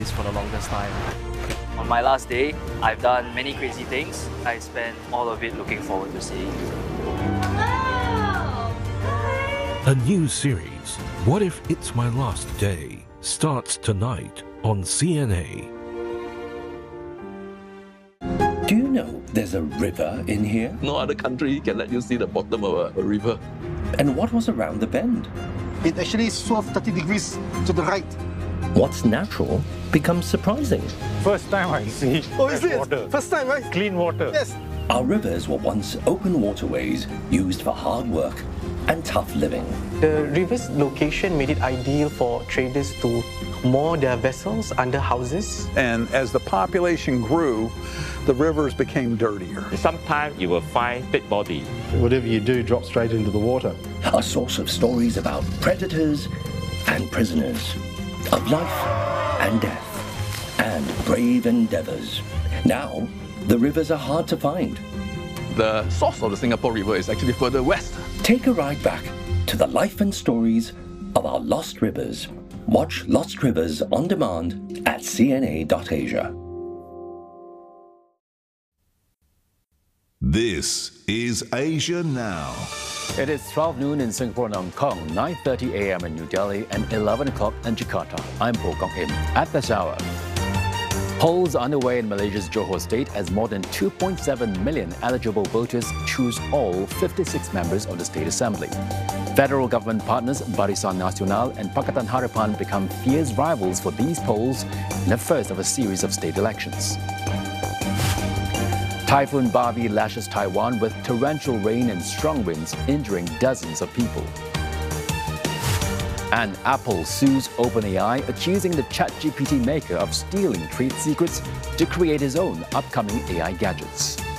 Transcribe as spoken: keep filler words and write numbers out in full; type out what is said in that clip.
for the longest time. On my last day, I've done many crazy things. I spent all of it looking forward to seeing. A new series, What If It's My Last Day, starts tonight on C N A. Do you know there's a river in here? No other country can let you see the bottom of a, a river. And what was around the bend? It actually swerved thirty degrees to the right. What's natural becomes surprising. First time I see Oh, is it? water. First time, right? Clean water. Yes. Our rivers were once open waterways used for hard work and tough living. The river's location made it ideal for traders to moor their vessels under houses. And as the population grew, the rivers became dirtier. Sometimes you will find dead body. Whatever you do drops straight into the water. A source of stories about predators and prisoners, of life and death, and brave endeavors. Now, the rivers are hard to find. The source of the Singapore River is actually further west. Take a ride back to the life and stories of our lost rivers. Watch Lost Rivers on demand at c n a dot asia. This is Asia Now. It is twelve noon in Singapore and Hong Kong, nine thirty a m in New Delhi, and eleven o'clock in Jakarta. I'm Po Kong Im. At this hour, polls are underway in Malaysia's Johor State as more than two point seven million eligible voters choose all fifty-six members of the State Assembly. Federal government partners Barisan Nasional and Pakatan Harapan become fierce rivals for these polls in the first of a series of state elections. Typhoon Barbie lashes Taiwan with torrential rain and strong winds, injuring dozens of people. And Apple sues OpenAI, accusing the ChatGPT maker of stealing trade secrets to create his own upcoming A I gadgets.